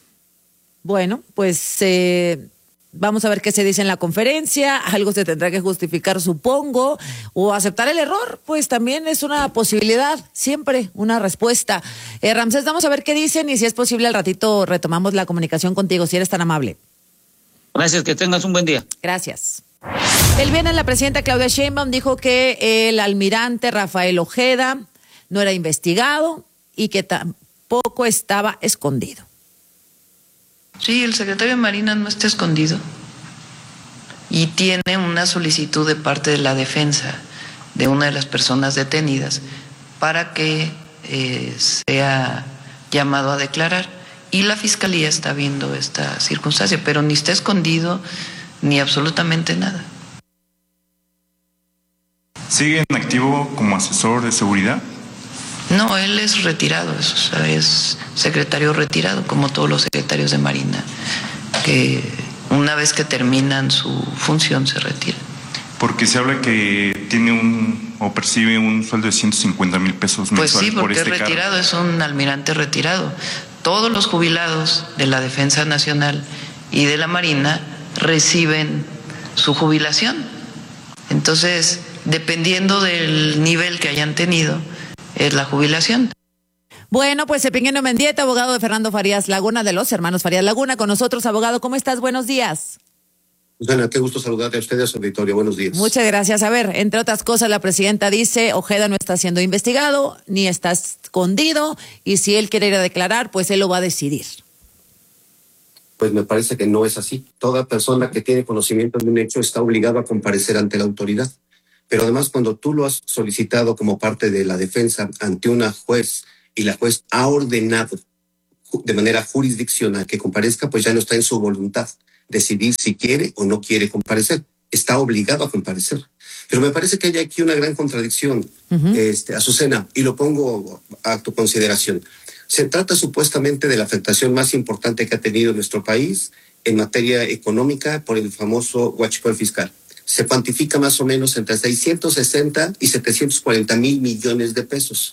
S1: Bueno, pues eh, vamos a ver qué se dice en la conferencia. Algo se tendrá que justificar, supongo, o aceptar el error, pues también es una posibilidad, siempre una respuesta. Eh, Ramsés, vamos a ver qué dicen, y si es posible al ratito retomamos la comunicación contigo, si eres tan amable.
S19: Gracias, que tengas un buen día.
S1: Gracias. El viernes la presidenta Claudia Sheinbaum dijo que el almirante Rafael Ojeda no era investigado y que tampoco estaba escondido.
S5: Sí, el secretario de Marina no está escondido y tiene una solicitud de parte de la defensa de una de las personas detenidas para que eh, sea llamado a declarar, y la fiscalía está viendo esta circunstancia, pero ni está escondido ni absolutamente nada.
S24: ¿Sigue en activo como asesor de seguridad?
S5: No, él es retirado, es, o sea, es secretario retirado, como todos los secretarios de Marina, que una vez que terminan su función se retiran.
S24: Porque se habla que tiene un o percibe un sueldo de ciento cincuenta mil pesos mensuales.
S5: Pues sí, porque
S24: por este
S5: es retirado,
S24: cargo.
S5: Es un almirante retirado. Todos los jubilados de la Defensa Nacional y de la Marina reciben su jubilación. Entonces, dependiendo del nivel que hayan tenido, es la jubilación.
S1: Bueno, pues Epigmenio Mendieta, abogado de Fernando Farías Laguna, de los hermanos Farías Laguna, con nosotros. Abogado, ¿cómo estás? Buenos días.
S3: Susana, qué gusto saludarte a ustedes, a su auditorio. Buenos días.
S1: Muchas gracias. A ver, entre otras cosas, la presidenta dice, Ojeda no está siendo investigado, ni está escondido, y si él quiere ir a declarar, pues él lo va a decidir.
S3: Pues me parece que no es así. Toda persona que tiene conocimiento de un hecho está obligado a comparecer ante la autoridad. Pero además, cuando tú lo has solicitado como parte de la defensa ante una juez y la juez ha ordenado de manera jurisdiccional que comparezca, pues ya no está en su voluntad decidir si quiere o no quiere comparecer. Está obligado a comparecer. Pero me parece que hay aquí una gran contradicción, uh-huh. este, Azucena, y lo pongo a tu consideración. Se trata supuestamente de la afectación más importante que ha tenido nuestro país en materia económica por el famoso huachicol fiscal. Se cuantifica más o menos entre seiscientos sesenta y setecientos cuarenta mil millones de pesos.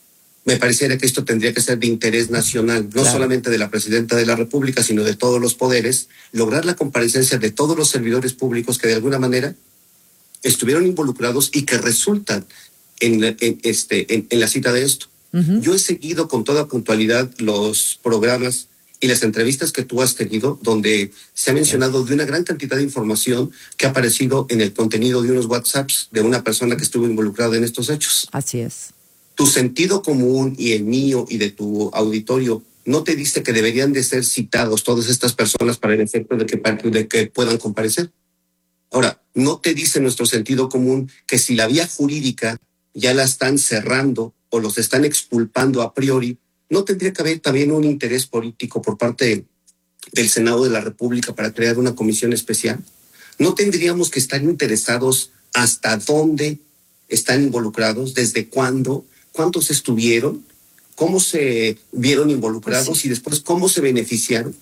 S3: Me pareciera que esto tendría que ser de interés nacional, no claro. solamente de la presidenta de la República, sino de todos los poderes, lograr la comparecencia de todos los servidores públicos que de alguna manera estuvieron involucrados y que resultan en, en, este, en, en la cita de esto. Uh-huh. Yo he seguido con toda puntualidad los programas y las entrevistas que tú has tenido, donde se ha mencionado de una gran cantidad de información que ha aparecido en el contenido de unos WhatsApps de una persona que estuvo involucrada en estos hechos.
S1: Así es.
S3: Tu sentido común y el mío y de tu auditorio no te dice que deberían de ser citados todas estas personas para el efecto de que, de que puedan comparecer. Ahora, no te dice nuestro sentido común que si la vía jurídica ya la están cerrando o los están exculpando a priori, ¿no tendría que haber también un interés político por parte del Senado de la República para crear una comisión especial? ¿No tendríamos que estar interesados hasta dónde están involucrados, desde cuándo, cuántos estuvieron, cómo se vieron involucrados pues sí. y después cómo se beneficiaron?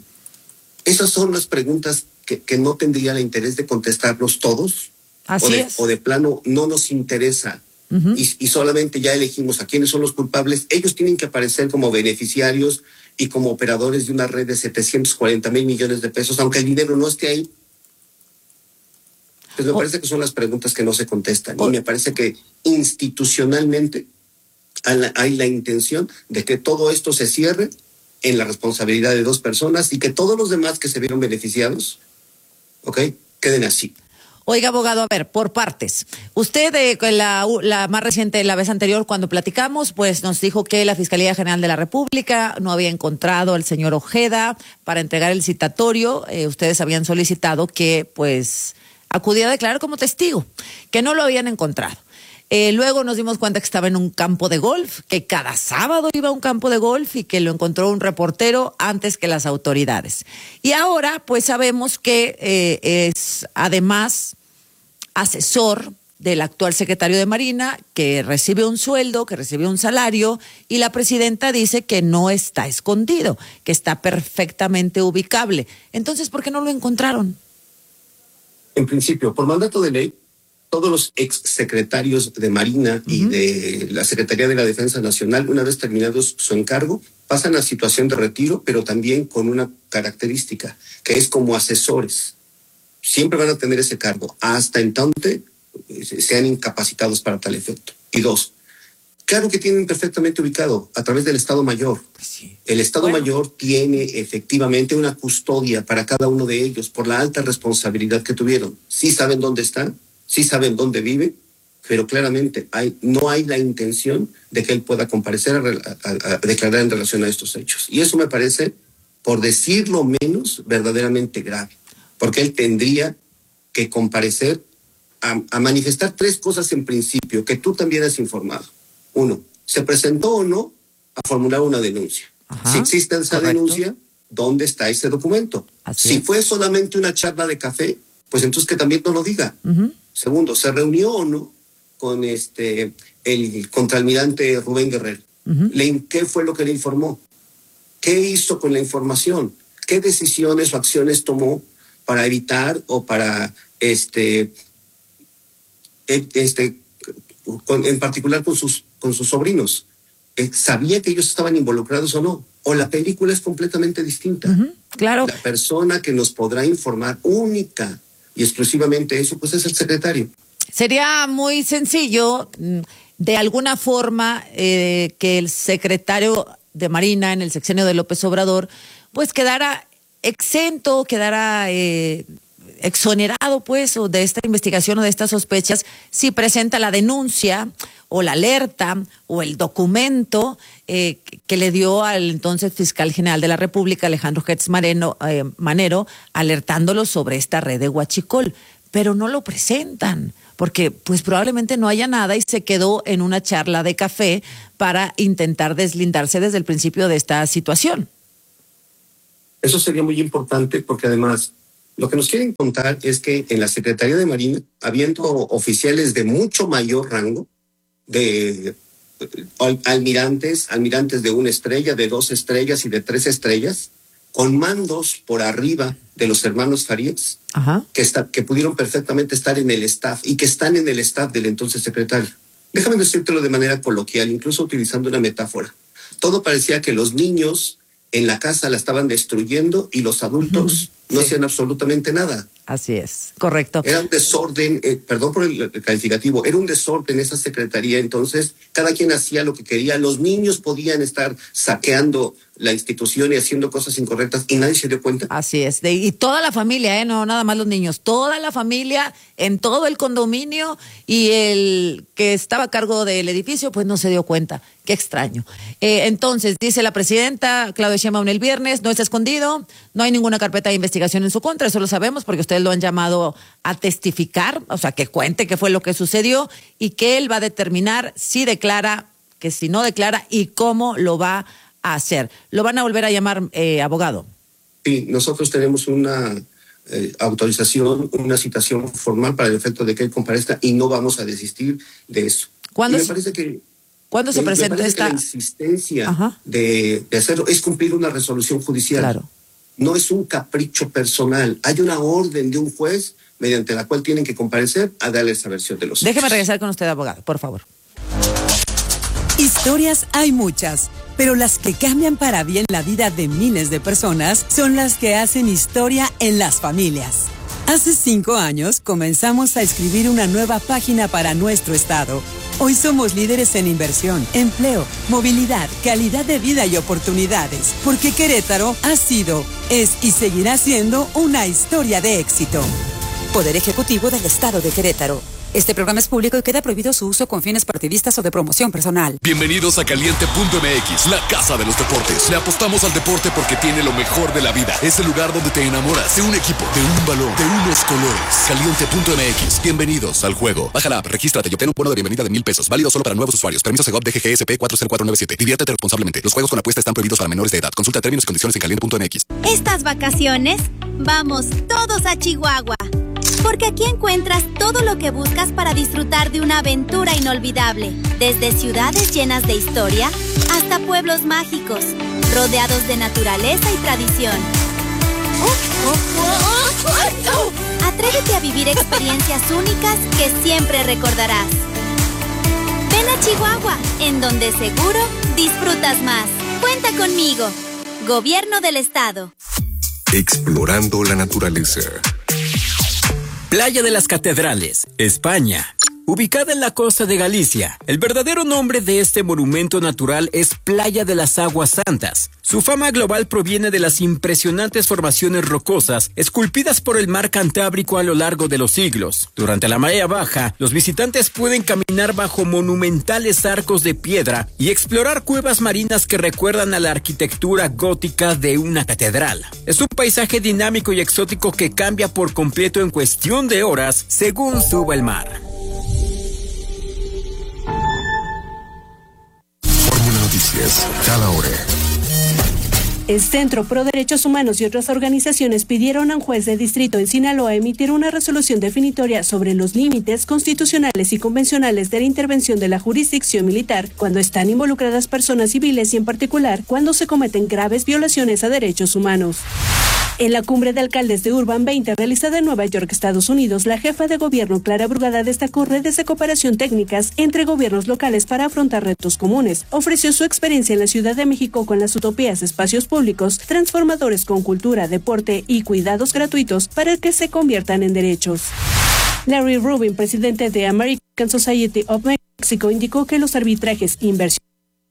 S3: Esas son las preguntas que, que no tendría el interés de contestarlos todos.
S1: Así
S3: o de,
S1: es.
S3: O de plano no nos interesa. Uh-huh. y, y solamente ya elegimos a quiénes son los culpables. Ellos tienen que aparecer como beneficiarios y como operadores de una red de setecientos cuarenta mil millones de pesos, aunque el dinero no esté ahí. Pues me oh. parece que son las preguntas que no se contestan. Oh. Y me parece que institucionalmente hay la, hay la intención de que todo esto se cierre en la responsabilidad de dos personas y que todos los demás que se vieron beneficiados, ¿ok?, queden así.
S1: Oiga, abogado, a ver, por partes. Usted, eh, la, la más reciente, la vez anterior, cuando platicamos, pues nos dijo que la Fiscalía General de la República no había encontrado al señor Ojeda para entregar el citatorio. Eh, ustedes habían solicitado que, pues, acudiera a declarar como testigo, que no lo habían encontrado. Eh, luego nos dimos cuenta que estaba en un campo de golf, que cada sábado iba a un campo de golf y que lo encontró un reportero antes que las autoridades. Y ahora, pues sabemos que eh, es además asesor del actual secretario de Marina, que recibe un sueldo, que recibe un salario, y la presidenta dice que no está escondido, que está perfectamente ubicable. Entonces, ¿por qué no lo encontraron?
S3: En principio, por mandato de ley, todos los exsecretarios de Marina uh-huh. y de la Secretaría de la Defensa Nacional, una vez terminados su encargo, pasan a situación de retiro, pero también con una característica, que es como asesores. Siempre van a tener ese cargo, hasta entonces sean incapacitados para tal efecto. Y dos, claro que tienen perfectamente ubicado a través del Estado Mayor. Sí. El Estado bueno. Mayor tiene efectivamente una custodia para cada uno de ellos por la alta responsabilidad que tuvieron. Sí saben dónde están, sí saben dónde viven, pero claramente hay, no hay la intención de que él pueda comparecer a, a, a declarar en relación a estos hechos. Y eso me parece, por decirlo menos, verdaderamente grave, porque él tendría que comparecer a, a manifestar tres cosas en principio, que tú también has informado. Uno, ¿se presentó o no a formular una denuncia? Ajá, si existe esa correcto. denuncia, ¿dónde está ese documento? Así si es. Fue solamente una charla de café, pues entonces que también no lo diga. Uh-huh. Segundo, ¿se reunió o no con este el contraalmirante Rubén Guerrero? Uh-huh. ¿Le, ¿Qué fue lo que le informó? ¿Qué hizo con la información? ¿Qué decisiones o acciones tomó para evitar o para, este, este con, en particular con sus, con sus sobrinos? eh, sabía que ellos estaban involucrados o no, o la película es completamente distinta.
S1: Uh-huh, claro.
S3: La persona que nos podrá informar única y exclusivamente eso, pues es el secretario.
S1: Sería muy sencillo, de alguna forma, eh, que el secretario de Marina en el sexenio de López Obrador, pues quedara exento, quedara eh, exonerado, pues, o de esta investigación o de estas sospechas, si presenta la denuncia o la alerta o el documento eh, que le dio al entonces fiscal general de la República, Alejandro Gertz Manero, eh, Manero, alertándolo sobre esta red de huachicol. Pero no lo presentan, porque pues probablemente no haya nada y se quedó en una charla de café para intentar deslindarse desde el principio de esta situación.
S3: Eso sería muy importante porque además lo que nos quieren contar es que en la Secretaría de Marina, habiendo oficiales de mucho mayor rango, de almirantes, almirantes de una estrella, de dos estrellas y de tres estrellas, con mandos por arriba de los hermanos Farías,
S1: Ajá.
S3: que, está, que pudieron perfectamente estar en el staff y que están en el staff del entonces secretario. Déjame decírtelo de manera coloquial, incluso utilizando una metáfora. Todo parecía que los niños en la casa la estaban destruyendo y los adultos uh-huh. no sí. hacían absolutamente nada.
S1: Así es, correcto.
S3: Era un desorden, eh, perdón por el, el calificativo, era un desorden esa secretaría, entonces cada quien hacía lo que quería, los niños podían estar saqueando la institución y haciendo cosas incorrectas y nadie se dio cuenta.
S1: Así es, de, y toda la familia, ¿eh? No nada más los niños, toda la familia en todo el condominio y el que estaba a cargo del edificio pues no se dio cuenta. Qué extraño. Eh, entonces, dice la presidenta Claudia Sheinbaum el viernes, no está escondido, no hay ninguna carpeta de investigación en su contra, eso lo sabemos porque ustedes lo han llamado a testificar, o sea, que cuente qué fue lo que sucedió y que él va a determinar si declara, que si no declara y cómo lo va a hacer. ¿Lo van a volver a llamar eh, abogado?
S3: Sí, nosotros tenemos una eh, autorización, una citación formal para el efecto de que él comparezca y no vamos a desistir de eso.
S1: ¿Cuándo,
S3: me parece que,
S1: ¿cuándo se
S3: me,
S1: presenta
S3: me
S1: esta?
S3: Que la insistencia de, de hacerlo es cumplir una resolución judicial.
S1: Claro.
S3: No es un capricho personal. Hay una orden de un juez mediante la cual tienen que comparecer a darle esa versión de los hechos.
S1: Déjeme regresar con usted, abogado, por favor.
S15: Historias hay muchas, pero las que cambian para bien la vida de miles de personas son las que hacen historia en las familias. Hace cinco años comenzamos a escribir una nueva página para nuestro estado. Hoy somos líderes en inversión, empleo, movilidad, calidad de vida y oportunidades, porque Querétaro ha sido, es y seguirá siendo una historia de éxito.
S9: Poder Ejecutivo del Estado de Querétaro. Este programa es público y queda prohibido su uso con fines partidistas o de promoción personal.
S6: Bienvenidos a Caliente punto M X, la casa de los deportes. Le apostamos al deporte porque tiene lo mejor de la vida. Es el lugar donde te enamoras de un equipo, de un balón, de unos colores. Caliente punto M X, bienvenidos al juego. Baja la app, regístrate y obtén un bono de bienvenida de mil pesos. Válido solo para nuevos usuarios. Permiso Segov D G G S P cuatro cero cuatro nueve siete. Diviértete responsablemente. Los juegos con apuesta están prohibidos para menores de edad. Consulta términos y condiciones en caliente punto M X.
S7: Estas vacaciones, vamos todos a Chihuahua. Porque aquí encuentras todo lo que buscas para disfrutar de una aventura inolvidable. Desde ciudades llenas de historia hasta pueblos mágicos, rodeados de naturaleza y tradición. Atrévete a vivir experiencias únicas que siempre recordarás. Ven a Chihuahua, en donde seguro disfrutas más. Cuenta conmigo. Gobierno del Estado.
S8: Explorando la naturaleza.
S17: Playa de las Catedrales, España. Ubicada en la costa de Galicia, el verdadero nombre de este monumento natural es Playa de las Aguas Santas. Su fama global proviene de las impresionantes formaciones rocosas esculpidas por el mar Cantábrico a lo largo de los siglos. Durante la marea baja, los visitantes pueden caminar bajo monumentales arcos de piedra y explorar cuevas marinas que recuerdan a la arquitectura gótica de una catedral. Es un paisaje dinámico y exótico que cambia por completo en cuestión de horas según suba el mar.
S8: Noticias, cada hora.
S12: El Centro Pro Derechos Humanos y otras organizaciones pidieron a un juez de distrito en Sinaloa emitir una resolución definitoria sobre los límites constitucionales y convencionales de la intervención de la jurisdicción militar cuando están involucradas personas civiles y en particular cuando se cometen graves violaciones a derechos humanos. En la cumbre de alcaldes de Urban veinte realizada en Nueva York, Estados Unidos, la jefa de gobierno Clara Brugada destacó redes de cooperación técnicas entre gobiernos locales para afrontar retos comunes. Ofreció su experiencia en la Ciudad de México con las utopías de espacios públicos transformadores con cultura, deporte y cuidados gratuitos para que se conviertan en derechos. Larry Rubin, presidente de American Society of Mexico, indicó que los arbitrajes inversionistas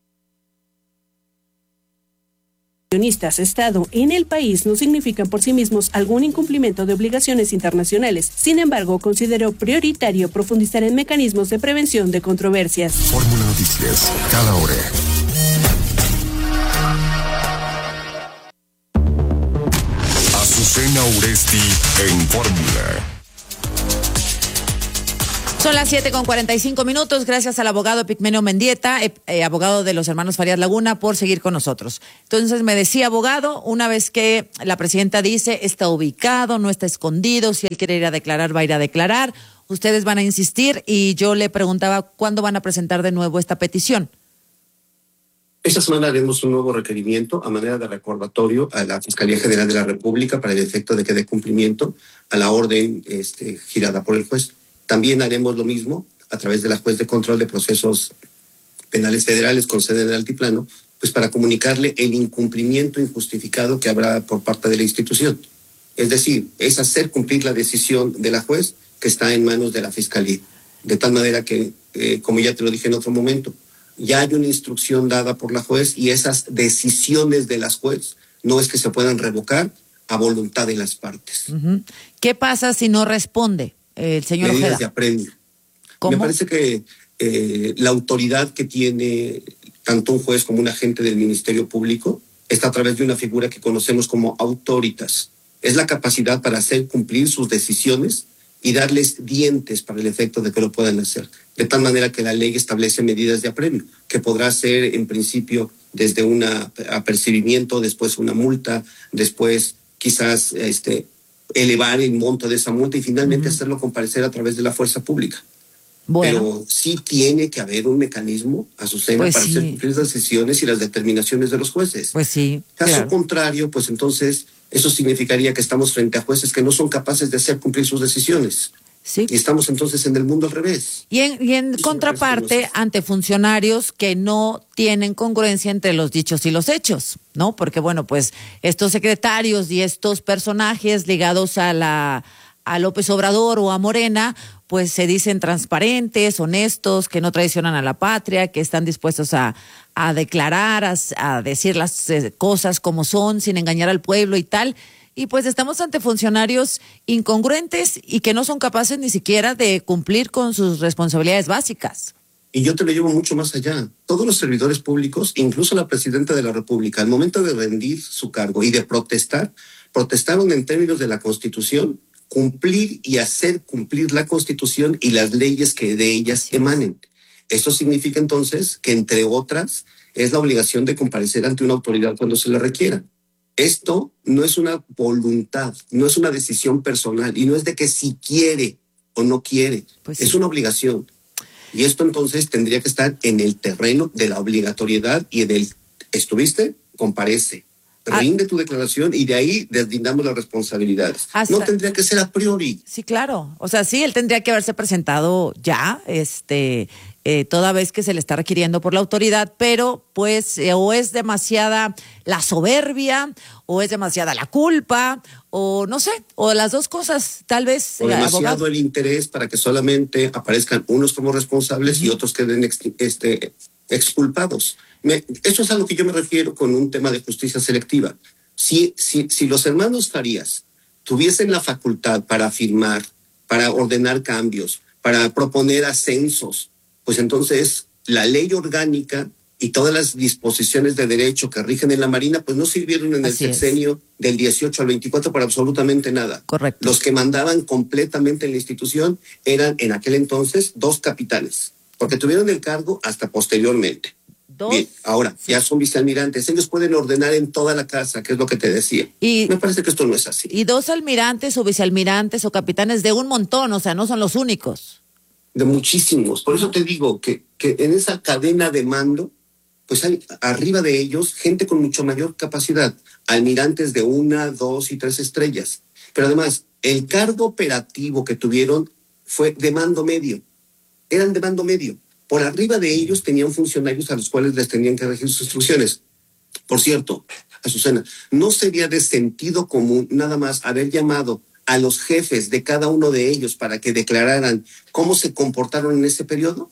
S12: Estado en el país no significan por sí mismos algún incumplimiento de obligaciones internacionales. Sin embargo, consideró prioritario profundizar en mecanismos de prevención de controversias.
S8: Fórmula Noticias, cada hora. Azucena Uresti en Fórmula.
S1: Son las siete con cuarenta y cinco minutos. Gracias al abogado Epigmenio Mendieta, eh, eh, abogado de los hermanos Farías Laguna, por seguir con nosotros. Entonces me decía, abogado, una vez que la presidenta dice está ubicado, no está escondido, si él quiere ir a declarar, va a ir a declarar, ustedes van a insistir, y yo le preguntaba cuándo van a presentar de nuevo esta petición.
S3: Esta semana haremos un nuevo requerimiento a manera de recordatorio a la Fiscalía General de la República para el efecto de que dé cumplimiento a la orden este, girada por el juez. También haremos lo mismo a través de la Juez de Control de Procesos Penales Federales con sede en el Altiplano, pues para comunicarle el incumplimiento injustificado que habrá por parte de la institución. Es decir, es hacer cumplir la decisión de la juez que está en manos de la Fiscalía. De tal manera que, eh, como ya te lo dije en otro momento, ya hay una instrucción dada por la juez y esas decisiones de las jueces no es que se puedan revocar a voluntad de las partes.
S1: Uh-huh. ¿Qué pasa si no responde el señor Ojeda?
S3: Medidas de apremio. Me parece que eh, la autoridad que tiene tanto un juez como un agente del Ministerio Público está a través de una figura que conocemos como autoritas. Es la capacidad para hacer cumplir sus decisiones y darles dientes para el efecto de que lo puedan hacer. De tal manera que la ley establece medidas de apremio, que podrá ser en principio desde un apercibimiento, después una multa, después quizás este, elevar el monto de esa multa y finalmente uh-huh. hacerlo comparecer a través de la fuerza pública. Bueno. Pero sí tiene que haber un mecanismo, Azucena, pues para sí. hacer cumplir las decisiones y las determinaciones de los jueces.
S1: Pues sí.
S3: Caso
S1: claro.
S3: contrario, pues entonces eso significaría que estamos frente a jueces que no son capaces de hacer cumplir sus decisiones.
S1: Sí.
S3: Y estamos entonces en el mundo al revés.
S1: Y en, y en contraparte, no ante funcionarios que no tienen congruencia entre los dichos y los hechos, ¿no? Porque, bueno, pues estos secretarios y estos personajes ligados a la a López Obrador o a Morena, pues se dicen transparentes, honestos, que no traicionan a la patria, que están dispuestos a, a declarar, a, a decir las eh, cosas como son, sin engañar al pueblo y tal. Y pues estamos ante funcionarios incongruentes y que no son capaces ni siquiera de cumplir con sus responsabilidades básicas.
S3: Y yo te lo llevo mucho más allá. Todos los servidores públicos, incluso la presidenta de la República, al momento de rendir su cargo y de protestar, protestaron en términos de la Constitución, cumplir y hacer cumplir la Constitución y las leyes que de ellas emanen. Eso significa entonces que, entre otras, es la obligación de comparecer ante una autoridad cuando se le requiera. Esto no es una voluntad, no es una decisión personal y no es de que si quiere o no quiere, pues es sí. una obligación. Y esto entonces tendría que estar en el terreno de la obligatoriedad y en el ¿estuviste? Comparece. Rinde tu declaración y de ahí deslindamos las responsabilidades. Hasta, no tendría que ser a priori.
S1: Sí, claro. O sea, sí, él tendría que haberse presentado ya, este, eh, toda vez que se le está requiriendo por la autoridad, pero pues eh, o es demasiada la soberbia, o es demasiada la culpa, o no sé, o las dos cosas, tal vez.
S3: O demasiado abogado. El interés para que solamente aparezcan unos como responsables uh-huh. y otros queden ex, este, exculpados. Me, eso es a lo que yo me refiero con un tema de justicia selectiva. Si, si, si los hermanos Farías tuviesen la facultad para firmar, para ordenar cambios, para proponer ascensos, pues entonces la ley orgánica y todas las disposiciones de derecho que rigen en la Marina, pues no sirvieron en Así el sexenio es. del dieciocho al veinticuatro para absolutamente nada.
S1: Correcto.
S3: Los que mandaban completamente en la institución eran en aquel entonces dos capitanes, porque tuvieron el cargo hasta posteriormente. Dos. Bien, ahora, sí. ya son vicealmirantes. Ellos pueden ordenar en toda la casa, que es lo que te decía. Y me parece que esto no es así.
S1: Y dos almirantes o vicealmirantes o capitanes de un montón, o sea, no son los únicos.
S3: De muchísimos. Por eso te digo que, que en esa cadena de mando, pues hay arriba de ellos gente con mucho mayor capacidad, almirantes de una, dos y tres estrellas. Pero además, el cargo operativo que tuvieron fue de mando medio. Eran de mando medio. Por arriba de ellos tenían funcionarios a los cuales les tenían que regir sus instrucciones. Por cierto, Azucena, ¿no sería de sentido común nada más haber llamado a los jefes de cada uno de ellos para que declararan cómo se comportaron en ese periodo?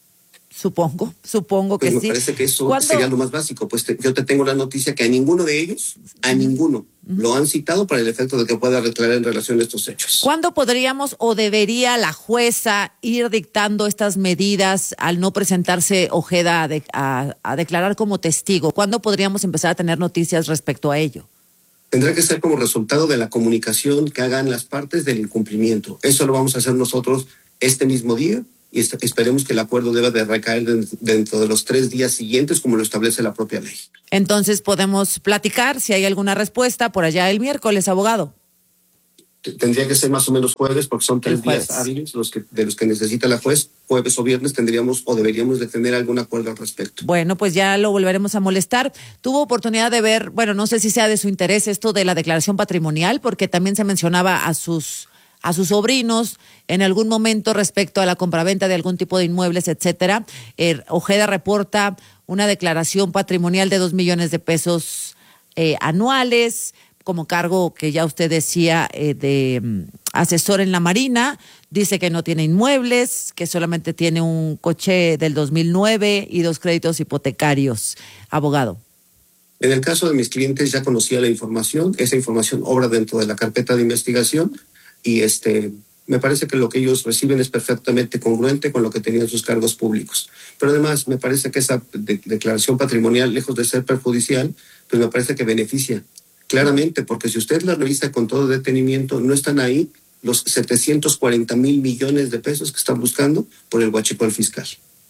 S1: Supongo, supongo que
S3: pues
S1: sí.
S3: Me parece que eso
S1: ¿Cuándo?
S3: sería lo más básico. Pues te, yo te tengo la noticia que a ninguno de ellos, a ninguno, uh-huh. lo han citado para el efecto de que pueda declarar en relación a estos hechos.
S1: ¿Cuándo podríamos o debería la jueza ir dictando estas medidas al no presentarse Ojeda a, de, a, a declarar como testigo? ¿Cuándo podríamos empezar a tener noticias respecto a ello?
S3: Tendrá que ser como resultado de la comunicación que hagan las partes del incumplimiento. Eso lo vamos a hacer nosotros este mismo día. Y esperemos que el acuerdo deba de recaer dentro de los tres días siguientes, como lo establece la propia ley.
S1: Entonces podemos platicar si hay alguna respuesta por allá el miércoles, abogado.
S3: Tendría que ser más o menos jueves, porque son tres días hábiles los que, de los que necesita la juez. Jueves o viernes tendríamos o deberíamos de tener algún acuerdo al respecto.
S1: Bueno, pues ya lo volveremos a molestar. Tuvo oportunidad de ver, bueno, no sé si sea de su interés esto de la declaración patrimonial, porque también se mencionaba a sus... a sus sobrinos en algún momento respecto a la compraventa de algún tipo de inmuebles, etcétera. Eh, Ojeda reporta una declaración patrimonial de dos millones de pesos eh, anuales, como cargo que ya usted decía eh, de um, asesor en la Marina. Dice que no tiene inmuebles, que solamente tiene un coche del dos mil nueve y dos créditos hipotecarios. Abogado.
S3: En el caso de mis clientes ya conocía la información, esa información obra dentro de la carpeta de investigación. Y este, me parece que lo que ellos reciben es perfectamente congruente con lo que tenían sus cargos públicos. Pero además, me parece que esa de- declaración patrimonial, lejos de ser perjudicial, pues me parece que beneficia claramente, porque si usted la revisa con todo detenimiento, no están ahí los setecientos cuarenta mil millones de pesos que están buscando por el huachicol fiscal.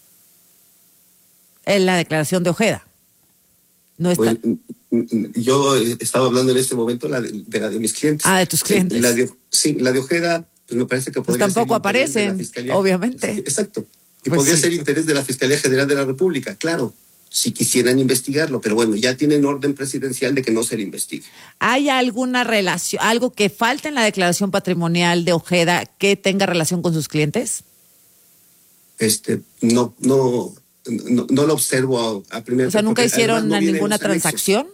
S1: En la declaración de Ojeda. No está.
S3: Pues, yo estaba hablando en este momento la de, de la de mis clientes.
S1: Ah, de tus clientes.
S3: La de, sí, la de Ojeda, pues me parece que podría
S1: pues tampoco
S3: ser interés de la
S1: aparecen,
S3: Fiscalía.
S1: obviamente.
S3: Sí, exacto. Y
S1: Pues
S3: podría
S1: sí.
S3: ser interés de la Fiscalía General de la República, claro, si quisieran investigarlo, pero bueno, ya tienen orden presidencial de que no se le investigue.
S1: ¿Hay alguna relación, algo que falta en la declaración patrimonial de Ojeda que tenga relación con sus clientes?
S3: Este, no, no, no, no lo observo a, a primera.
S1: O sea, ¿nunca
S3: porque
S1: hicieron
S3: además no vienen
S1: ninguna
S3: los anexos.
S1: transacción?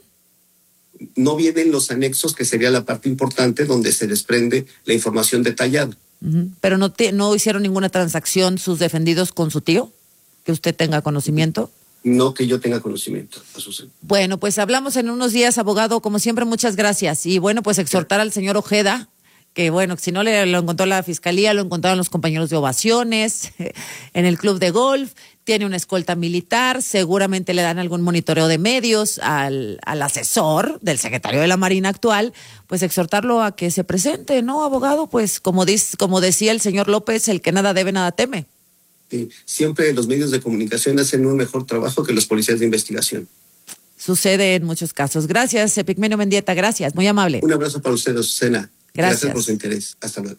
S3: No vienen los anexos, que sería la parte importante donde se desprende la información detallada.
S1: Ujú. Pero no, te- no hicieron ninguna transacción sus defendidos con su tío, que usted tenga conocimiento.
S3: No que yo tenga conocimiento, Azucena.
S1: Bueno, pues hablamos en unos días, abogado. Como siempre, muchas gracias. Y bueno, pues exhortar al señor Ojeda, que bueno, si no le lo encontró la fiscalía, lo encontraron los compañeros de ovaciones, en el club de golf, tiene una escolta militar, seguramente le dan algún monitoreo de medios al, al asesor del secretario de la Marina actual, pues exhortarlo a que se presente, ¿no, abogado? Pues como, dice, como decía el señor López, el que nada debe, nada teme.
S3: Sí, siempre los medios de comunicación hacen un mejor trabajo que los policías de investigación.
S1: Sucede en muchos casos. Gracias, Epigmenio Mendieta, gracias, muy amable.
S3: Un abrazo para usted, Azucena.
S1: Gracias.
S3: Gracias por su interés. Hasta luego.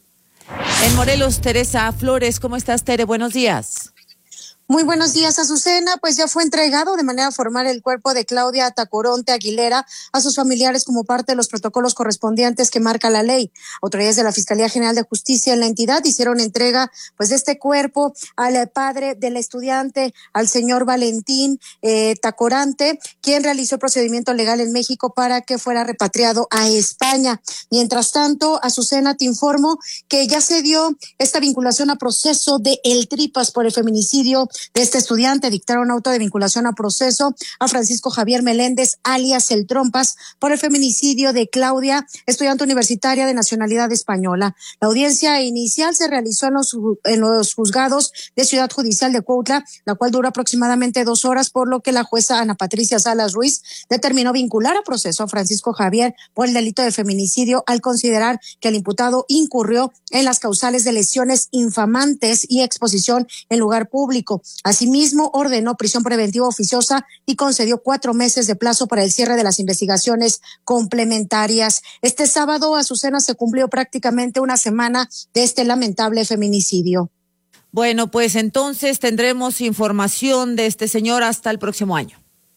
S1: En Morelos, Teresa Flores, ¿cómo estás, Tere? Buenos días.
S10: Muy buenos días, Azucena. Pues ya fue entregado de manera formal el cuerpo de Claudia Tacoronte Aguilera a sus familiares como parte de los protocolos correspondientes que marca la ley. Autoridades de la Fiscalía General de Justicia en la entidad hicieron entrega pues de este cuerpo al padre del estudiante, al señor Valentín eh, Tacorante, quien realizó el procedimiento legal en México para que fuera repatriado a España. Mientras tanto, Azucena, te informo que ya se dio esta vinculación a proceso de El Tripas por el feminicidio de este estudiante. Dictaron auto de vinculación a proceso a Francisco Javier Meléndez, alias El Trompas, por el feminicidio de Claudia, estudiante universitaria de nacionalidad española. La audiencia inicial se realizó en los, en los juzgados de Ciudad Judicial de Cuautla, la cual duró aproximadamente dos horas, por lo que la jueza Ana Patricia Salas Ruiz determinó vincular a proceso a Francisco Javier por el delito de feminicidio al considerar que el imputado incurrió en las causales de lesiones infamantes y exposición en lugar público. Asimismo, ordenó prisión preventiva oficiosa y concedió cuatro meses de plazo para el cierre de las investigaciones complementarias. Este sábado, Azucena, se cumplió prácticamente una semana de este lamentable feminicidio.
S1: Bueno, pues entonces tendremos información de este señor hasta el próximo año.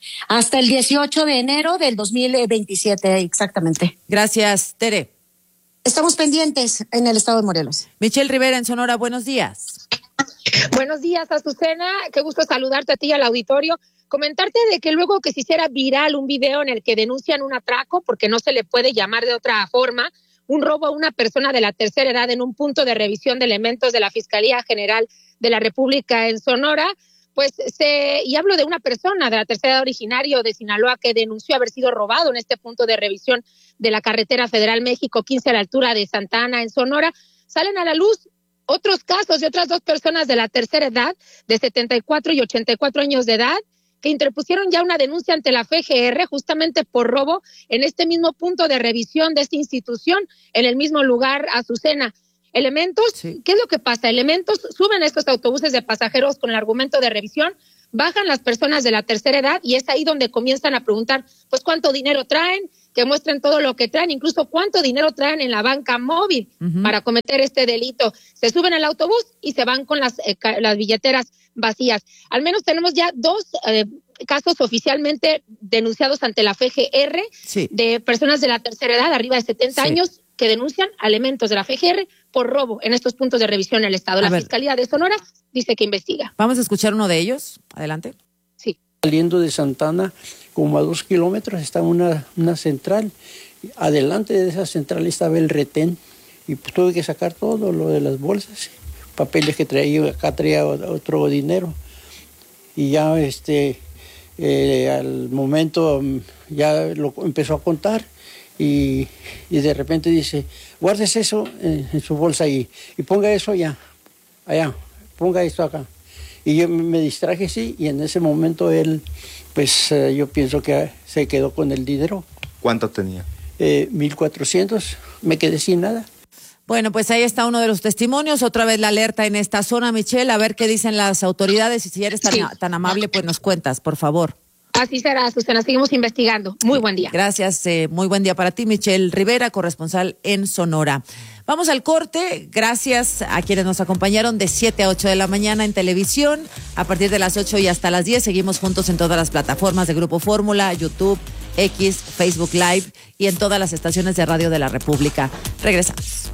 S10: hasta el dieciocho de enero del dos mil veintisiete, exactamente.
S1: Gracias, Tere.
S10: Estamos pendientes en el estado de Morelos.
S1: Michelle Rivera en Sonora, buenos días.
S13: Buenos días, Azucena. Qué gusto saludarte a ti y al auditorio. Comentarte de que luego que se hiciera viral un video en el que denuncian un atraco, porque no se le puede llamar de otra forma, un robo a una persona de la tercera edad en un punto de revisión de elementos de la Fiscalía General de la República en Sonora, pues se, y hablo de una persona de la tercera edad originario de Sinaloa que denunció haber sido robado en este punto de revisión de la carretera federal México quince a la altura de Santa Ana en Sonora, salen a la luz otros casos de otras dos personas de la tercera edad, de setenta y cuatro y ochenta y cuatro años de edad, que interpusieron ya una denuncia ante la F G R justamente por robo en este mismo punto de revisión de esta institución, en el mismo lugar, Azucena. Elementos, sí. ¿Qué es lo que pasa? Elementos suben a estos autobuses de pasajeros con el argumento de revisión, bajan las personas de la tercera edad y es ahí donde comienzan a preguntar, pues, ¿cuánto dinero traen? Que muestren todo lo que traen, incluso cuánto dinero traen en la banca móvil uh-huh. para cometer este delito. Se suben al autobús y se van con las, eh, las billeteras vacías. Al menos tenemos ya dos eh, casos oficialmente denunciados ante la F G R sí. de personas de la tercera edad, arriba de setenta sí. años, que denuncian a elementos de la F G R por robo en estos puntos de revisión en el Estado. A la ver. Fiscalía de Sonora dice que investiga.
S1: Vamos a escuchar uno de ellos. Adelante.
S13: Sí.
S14: Saliendo de Santana, como a dos kilómetros, está una, una central. Adelante de esa central estaba el retén. Y pues tuve que sacar todo lo de las bolsas, papeles que traía, acá traía otro dinero. Y ya este, eh, al momento ya lo empezó a contar. Y, y de repente dice, guardes eso en, en su bolsa ahí y ponga eso allá, allá, ponga esto acá. Y yo me distraje, sí, y en ese momento él, pues eh, yo pienso que se quedó con el dinero.
S16: ¿Cuánto tenía?
S14: Eh, mil cuatrocientos, me quedé sin nada.
S1: Bueno, pues ahí está uno de los testimonios, otra vez la alerta en esta zona, Michelle, a ver qué dicen las autoridades y si eres tan, sí. tan amable, pues nos cuentas, por favor.
S13: Así será, Susana. Seguimos investigando. Muy buen día.
S1: Gracias. Eh, muy buen día para ti, Michelle Rivera, corresponsal en Sonora. Vamos al corte. Gracias a quienes nos acompañaron de siete a ocho de la mañana en televisión. A partir de las ocho y hasta las diez seguimos juntos en todas las plataformas de Grupo Fórmula, YouTube, X, Facebook Live y en todas las estaciones de radio de la República. Regresamos.